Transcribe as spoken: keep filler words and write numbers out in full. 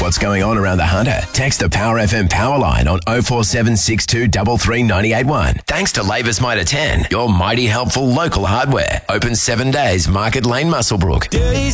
what's going on around the Hunter? Text the Power F M power line on oh four seven six two three three nine eight one. Thanks to Labour's Mitre ten, your mighty helpful local hardware. Open seven days, Market Lane, Muswellbrook. Days